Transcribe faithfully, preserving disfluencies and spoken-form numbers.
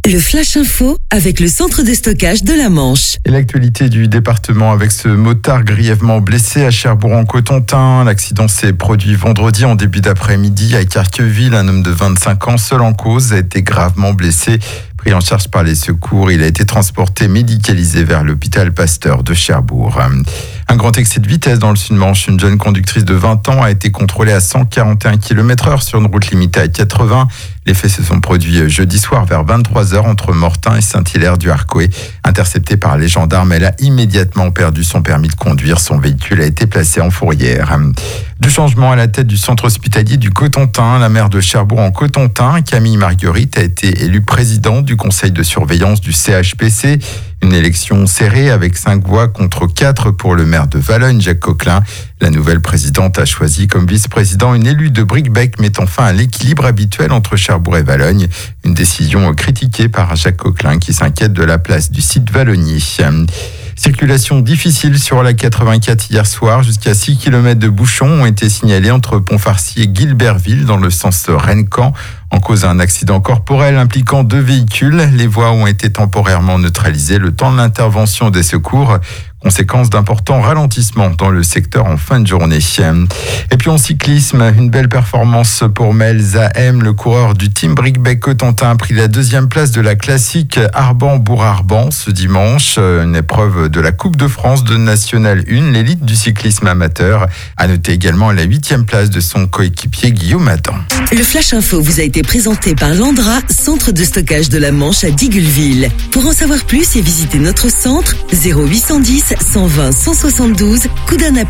Le Flash Info avec le centre de stockage de la Manche. Et l'actualité du département avec ce motard grièvement blessé à Cherbourg-en-Cotentin. L'accident s'est produit vendredi en début d'après-midi à Carqueville. Un homme de vingt-cinq ans, seul en cause, a été gravement blessé. Pris en charge par les secours, il a été transporté médicalisé vers l'hôpital Pasteur de Cherbourg. Un grand excès de vitesse dans le Sud-Manche. Une jeune conductrice de vingt ans a été contrôlée à cent quarante et un kilomètres heure sur une route limitée à quatre-vingts. Les faits se sont produits jeudi soir vers vingt-trois heures entre Mortain et Saint-Hilaire-du-Harcouët. Interceptée par les gendarmes, elle a immédiatement perdu son permis de conduire. Son véhicule a été placé en fourrière. Du changement à la tête du centre hospitalier du Cotentin, la maire de Cherbourg-en-Cotentin, Camille Marguerite, a été élue présidente du conseil de surveillance du C H P C. Une élection serrée avec cinq voix contre quatre pour le maire de Valognes, Jacques Coquelin. La nouvelle présidente a choisi comme vice-président une élue de Bricbec, mettant fin à l'équilibre habituel entre Cherbourg et Valognes. Une décision critiquée par Jacques Coquelin qui s'inquiète de la place du site valognier. Circulation difficile sur la quatre-vingt-quatre hier soir. Jusqu'à six kilomètres de bouchons ont été signalés entre Pont-Farcy et Guilberville dans le sens Rennes-Caen. En cause d'un accident corporel impliquant deux véhicules, les voies ont été temporairement neutralisées le temps de l'intervention des secours. Conséquence d'importants ralentissements dans le secteur en fin de journée. Et puis en cyclisme, une belle performance pour Mel Zahem. Le coureur du team Bricbec Cotentin a pris la deuxième place de la classique Arban-Bourg-Arban ce dimanche. Une épreuve de la Coupe de France de National un, l'élite du cyclisme amateur. À noter également la huitième place de son coéquipier Guillaume Adam. Le Flash Info vous a été présenté par Landra, centre de stockage de la Manche à Digueulville. Pour en savoir plus et visiter notre centre, zéro huit cent dix, cent vingt, cent soixante-douze, coup d'un appel.